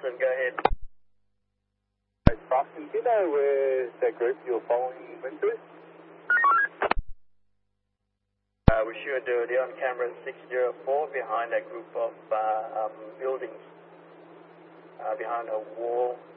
Austin, go ahead. Boston, do you know where the group you're following went to? We should do the on camera 604 behind that group of buildings, behind a wall.